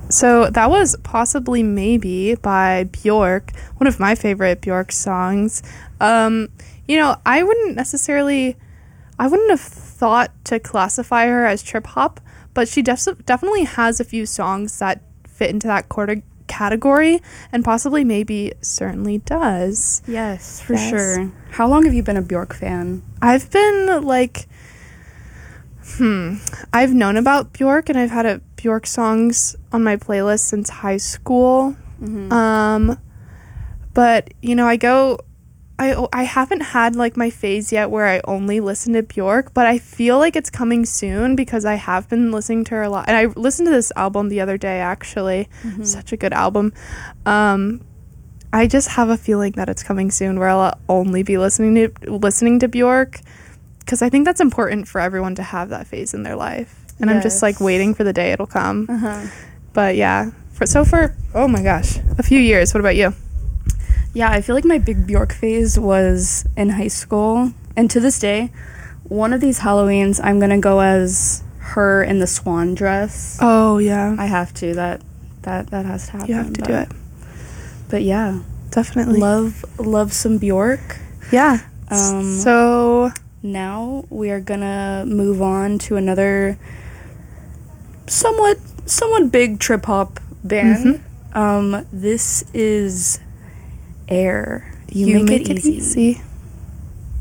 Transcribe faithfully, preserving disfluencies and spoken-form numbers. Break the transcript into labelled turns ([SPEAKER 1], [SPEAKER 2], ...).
[SPEAKER 1] So that was Possibly Maybe by Bjork, one of my favorite Bjork songs. Um, you know, I wouldn't necessarily, I wouldn't have thought to classify her as trip hop, but she def- definitely has a few songs that fit into that quarter category, and Possibly Maybe certainly does.
[SPEAKER 2] Yes, for
[SPEAKER 1] Yes.
[SPEAKER 2] sure. How long have you been a Bjork fan?
[SPEAKER 1] I've been like, hmm, I've known about Bjork, and I've had a Bjork songs on my playlist since high school.
[SPEAKER 2] Mm-hmm.
[SPEAKER 1] Um, but you know, I go, I I haven't had like my phase yet where I only listen to Bjork, but I feel like it's coming soon because I have been listening to her a lot, and I listened to this album the other day actually.
[SPEAKER 2] Mm-hmm.
[SPEAKER 1] Such a good album. Um, I just have a feeling that it's coming soon where I'll only be listening to listening to Bjork, because I think that's important for everyone to have that phase in their life. And I'm just like
[SPEAKER 2] Yes.
[SPEAKER 1] waiting for the day it'll come.
[SPEAKER 2] Uh-huh.
[SPEAKER 1] But yeah, for so for oh my gosh, a few years. What about you?
[SPEAKER 2] Yeah, I feel like my big Bjork phase was in high school. And to this day, one of these Halloweens, I'm going to go as her in the swan dress.
[SPEAKER 1] Oh yeah,
[SPEAKER 2] I have to. That that that has to happen.
[SPEAKER 1] you have to
[SPEAKER 2] but,
[SPEAKER 1] do it.
[SPEAKER 2] But yeah,
[SPEAKER 1] Definitely.
[SPEAKER 2] love love some Bjork.
[SPEAKER 1] Yeah.
[SPEAKER 2] Um,
[SPEAKER 1] so
[SPEAKER 2] Now we are gonna move on to another somewhat somewhat big trip hop band.
[SPEAKER 1] Mhm.
[SPEAKER 2] Um, this is Air.
[SPEAKER 1] you, make, it, easy.